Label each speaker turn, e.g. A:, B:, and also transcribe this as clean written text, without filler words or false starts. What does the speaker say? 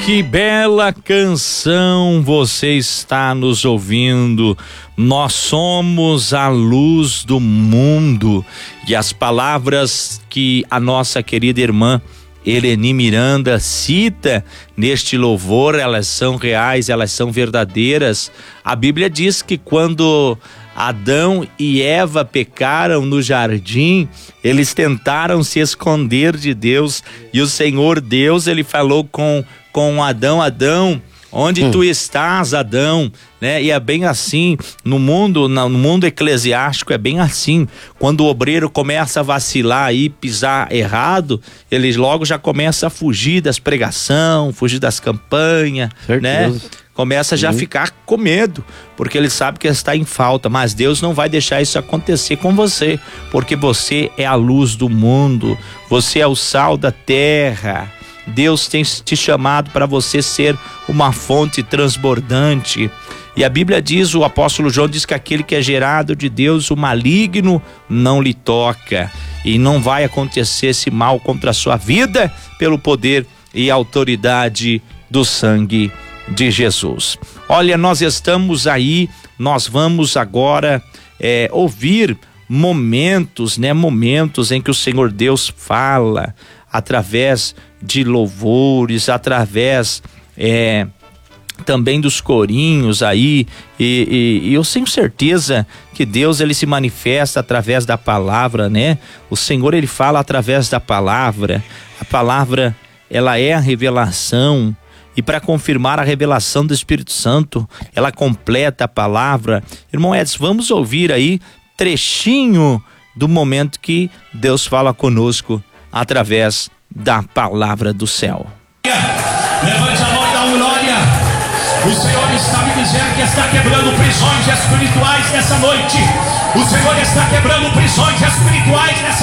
A: Que bela canção você está nos ouvindo. Nós somos a luz do mundo. E as palavras que a nossa querida irmã Eleni Miranda cita neste louvor, elas são reais, elas são verdadeiras. A Bíblia diz que quando Adão e Eva pecaram no jardim, eles tentaram se esconder de Deus, e o Senhor Deus, ele falou com Adão: Adão, onde tu estás, Adão? Né? E é bem assim, no mundo eclesiástico é bem assim. Quando o obreiro começa a vacilar e pisar errado, ele logo já começa a fugir das pregações, fugir das campanhas, né? Começa já a ficar com medo, porque ele sabe que está em falta. Mas Deus não vai deixar isso acontecer com você, porque você é a luz do mundo, você é o sal da terra. Deus tem te chamado para você ser uma fonte transbordante. E a Bíblia diz, o apóstolo João diz que aquele que é gerado de Deus, o maligno não lhe toca, e não vai acontecer esse mal contra a sua vida pelo poder e autoridade do sangue de Jesus. Olha, nós estamos aí, nós vamos agora ouvir momentos em que o Senhor Deus fala através de louvores, através também dos corinhos aí, e eu tenho certeza que Deus, ele se manifesta através da palavra, né? O Senhor, ele fala através da palavra. A palavra, ela é a revelação, e para confirmar a revelação do Espírito Santo, ela completa a palavra. Irmão Edson, vamos ouvir aí trechinho do momento que Deus fala conosco através da palavra do céu.
B: Levante a mão e dá uma glória. O Senhor está me dizendo que está quebrando prisões espirituais nessa noite. O Senhor está quebrando prisões espirituais nessa